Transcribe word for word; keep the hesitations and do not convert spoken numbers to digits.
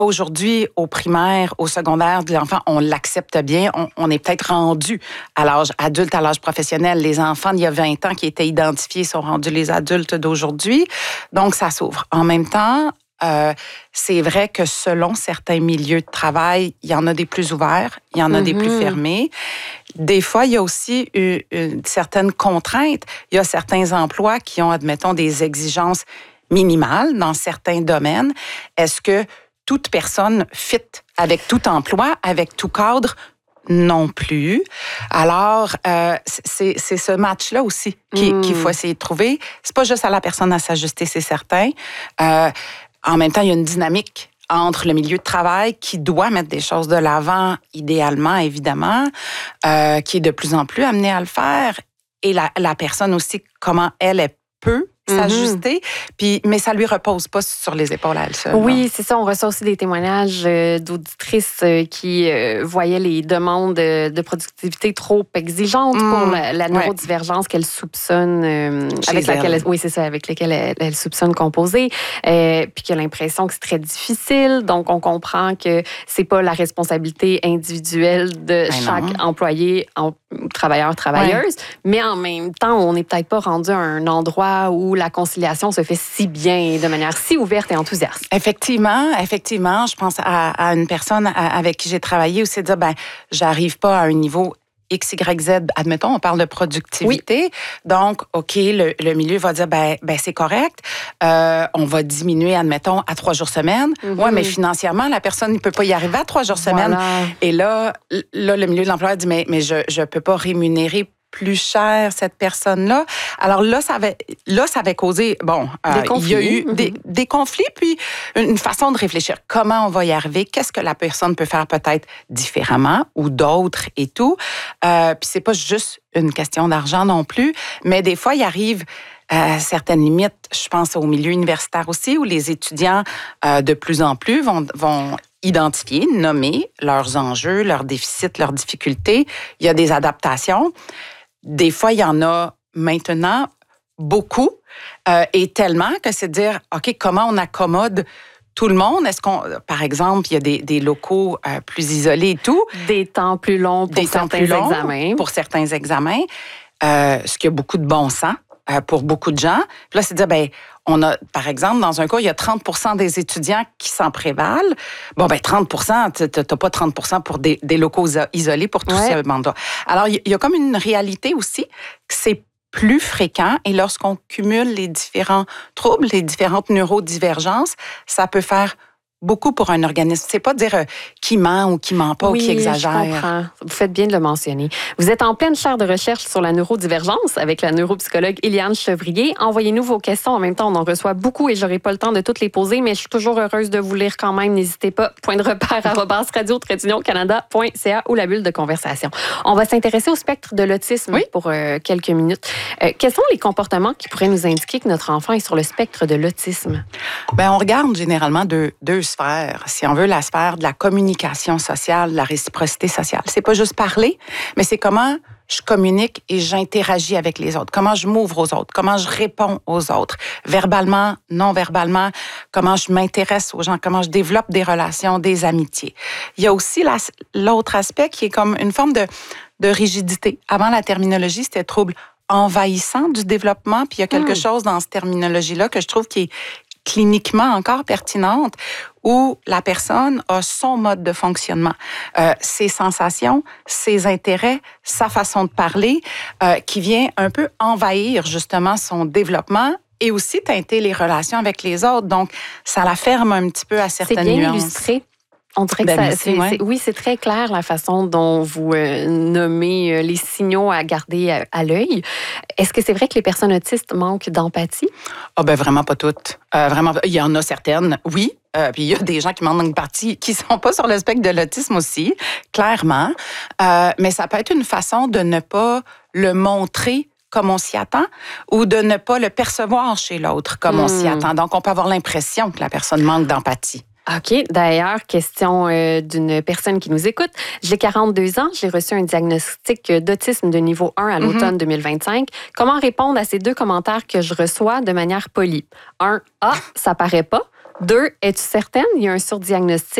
Aujourd'hui, au primaire, au secondaire de l'enfant, on l'accepte bien. On, on est peut-être rendu à l'âge adulte, à l'âge professionnel. Les enfants d'il y a vingt ans qui étaient identifiés sont rendus les adultes d'aujourd'hui. Donc, ça s'ouvre. En même temps, euh, c'est vrai que selon certains milieux de travail, il y en a des plus ouverts, il y en a mm-hmm. des plus fermés. Des fois, il y a aussi une, une certaine contrainte. Il y a certains emplois qui ont, admettons, des exigences minimales dans certains domaines. Est-ce que toute personne fit avec tout emploi, avec tout cadre? Non plus. Alors, euh, c'est, c'est ce match-là aussi qui, mm. qu'il faut essayer de trouver. C'est pas juste à la personne à s'ajuster, c'est certain. Euh, en même temps, il y a une dynamique entre le milieu de travail qui doit mettre des choses de l'avant, idéalement, évidemment, euh, qui est de plus en plus amené à le faire. Et la, la personne aussi, comment elle, elle peut s'ajuster, mm-hmm. puis, mais ça lui repose pas sur les épaules à elle seule. Oui, c'est ça. On reçoit aussi des témoignages euh, d'auditrices euh, qui euh, voyaient les demandes de, de productivité trop exigeantes mm. pour la, la neurodivergence ouais. qu'elles soupçonnent, euh, avec laquelle, elle, oui, c'est ça, avec lesquelles elles, elles soupçonnent composer, euh, puis qui a l'impression que c'est très difficile. Donc, on comprend que c'est pas la responsabilité individuelle de ben chaque non. employé, en, travailleur, travailleuse, ouais. mais en même temps, on n'est peut-être pas rendu à un endroit où la conciliation se fait si bien, de manière si ouverte et enthousiaste. Effectivement, effectivement. Je pense à, à une personne avec qui j'ai travaillé où c'est de dire, ben, j'arrive pas à un niveau X, Y, Z, admettons, on parle de productivité. Oui. Donc, OK, le, le milieu va dire, ben, ben c'est correct. Euh, on va diminuer, admettons, à trois jours semaine. Mm-hmm. Oui, mais financièrement, la personne ne peut pas y arriver à trois jours semaine. Voilà. Et là, là, le milieu de l'emploi dit, mais, mais je ne peux pas rémunérer plus cher cette personne-là. Alors là, ça avait, là, ça avait causé, bon, euh, il y a eu mm-hmm. des, des conflits, puis une façon de réfléchir. Comment on va y arriver? Qu'est-ce que la personne peut faire peut-être différemment ou d'autres et tout? Euh, puis c'est pas juste une question d'argent non plus, mais des fois, il arrive euh, certaines limites, je pense au milieu universitaire aussi, où les étudiants, euh, de plus en plus, vont, vont identifier, nommer leurs enjeux, leurs déficits, leurs difficultés. Il y a des adaptations. Des fois, il y en a maintenant beaucoup euh, et tellement que c'est de dire, OK, comment on accommode tout le monde? Est-ce qu'on, par exemple, il y a des, des locaux euh, plus isolés et tout? Des temps plus longs pour des certains temps plus longs examens. Pour certains examens, euh, ce qui a beaucoup de bon sens euh, pour beaucoup de gens. Puis là, c'est de dire, bien, on a, par exemple, dans un cas, il y a trente pour cent des étudiants qui s'en prévalent. Bon, ben trente pour cent, tu n'as pas trente pour cent pour des, des locaux isolés pour tous ouais. ces mandats. Alors, il y a comme une réalité aussi que c'est plus fréquent et lorsqu'on cumule les différents troubles, les différentes neurodivergences, ça peut faire beaucoup pour un organisme. C'est pas dire euh, qui ment ou qui ment pas oui, ou qui exagère. Je comprends. Vous faites bien de le mentionner. Vous êtes en pleine chaire de recherche sur la neurodivergence avec la neuropsychologue Éliane Chevrier. Envoyez-nous vos questions. En même temps, on en reçoit beaucoup et j'aurai pas le temps de toutes les poser, mais je suis toujours heureuse de vous lire quand même. N'hésitez pas. Point de repère arobase radio tiret union canada point c a ou la bulle de conversation. On va s'intéresser au spectre de l'autisme oui. pour euh, quelques minutes. Euh, quels sont les comportements qui pourraient nous indiquer que notre enfant est sur le spectre de l'autisme? Bien, on regarde généralement deux, deux sphère, si on veut, la sphère de la communication sociale, de la réciprocité sociale. C'est pas juste parler, mais c'est comment je communique et j'interagis avec les autres, comment je m'ouvre aux autres, comment je réponds aux autres, verbalement, non verbalement, comment je m'intéresse aux gens, comment je développe des relations, des amitiés. Il y a aussi la, l'autre aspect qui est comme une forme de, de rigidité. Avant, la terminologie, c'était trouble envahissant du développement, puis il y a quelque mmh. chose dans cette terminologie-là que je trouve qui est cliniquement encore pertinente, où la personne a son mode de fonctionnement, euh, ses sensations, ses intérêts, sa façon de parler, euh, qui vient un peu envahir justement son développement et aussi teinter les relations avec les autres. Donc, ça la ferme un petit peu à certaines nuances. C'est bien nuances. Illustré. On dirait ben, que ça, merci, c'est, ouais. c'est, oui, c'est très clair la façon dont vous euh, nommez euh, les signaux à garder à, à l'œil. Est-ce que c'est vrai que les personnes autistes manquent d'empathie? Ah ben vraiment pas toutes. Euh, vraiment, il y en a certaines, oui. Euh, puis il y a des gens qui manquent d'empathie, qui sont pas sur le spectre de l'autisme aussi, clairement. Euh, mais ça peut être une façon de ne pas le montrer comme on s'y attend, ou de ne pas le percevoir chez l'autre comme mmh. on s'y attend. Donc, on peut avoir l'impression que la personne manque d'empathie. OK. D'ailleurs, question euh, d'une personne qui nous écoute. J'ai quarante-deux ans. J'ai reçu un diagnostic d'autisme de niveau un à l'automne mm-hmm. deux mille vingt-cinq. Comment répondre à ces deux commentaires que je reçois de manière polie? Un, ah, ça paraît pas. Deux, es-tu certaine? Il y a un surdiagnostic